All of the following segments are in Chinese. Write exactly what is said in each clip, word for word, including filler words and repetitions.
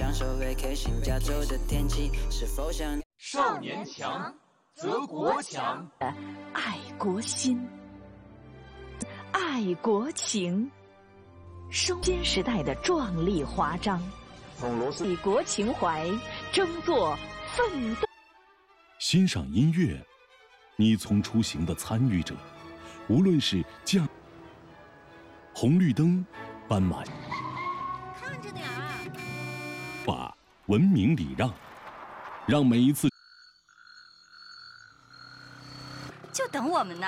享受 vacation 加州的天气，是否想少年强则国强， 爱国心，爱国情，生鲜时代的壮丽华章，爱国情怀，争做奋斗。 欣赏音乐，你从出行的参与者，无论是降红绿灯、斑马， 看着点儿， 把文明礼让，让每一次就等我们呢。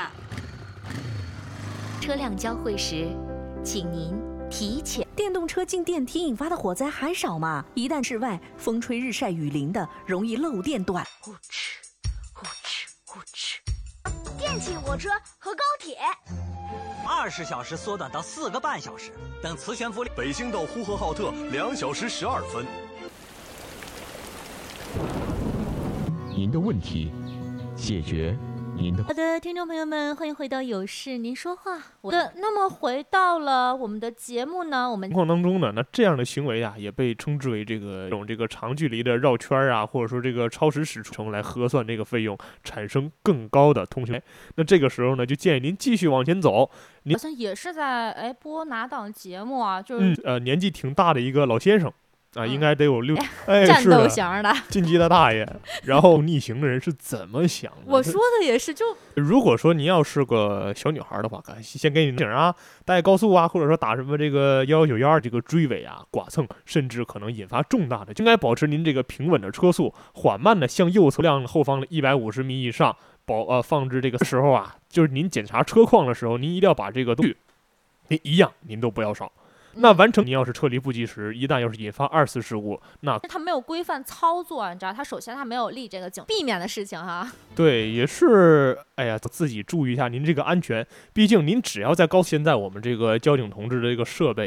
车辆交汇时，请您提前。 电动车进电梯引发的火灾还少吗？一旦室外风吹日晒雨淋的，容易漏电短。 呼哧呼哧呼哧。 电气火车和高铁， 二十小时缩短到四个半小时。等磁悬浮。 北京到呼和浩特两小时十二分。 您的问题，解决您的。 好的，听众朋友们，欢迎回到有事您说话。我的，那么回到了我们的节目呢，我们情况当中呢，那这样的行为啊，也被称之为这个这种这个长距离的绕圈啊，或者说这个超时驶出来核算这个费用，产生更高的通行。那这个时候呢，就建议您继续往前走。您好像也是在哎播哪档节目啊？就是、 嗯、呃年纪挺大的一个老先生。啊，应该得有六， 哎，战斗型的晋级的大爷。然后逆行的人是怎么想的？ 我说的也是，就如果说您要是个小女孩的话，先给你警啊，带高速啊，或者说打什么这个幺幺九幺二这个追尾啊、剐蹭，甚至可能引发重大的，应该保持您这个平稳的车速，缓慢的向右侧亮后方的一百五十米以上，保呃放置这个时候啊，就是您检查车况的时候，您一定要把这个东西，您一样您都不要少。那完成，你要是撤离不及时，一旦要是引发二次事故，那他没有规范操作，你知道，他首先他没有立这个警，避免的事情哈。 对，也是，哎呀，自己注意一下您这个安全。毕竟您只要在高，现在我们这个交警同志的这个设备。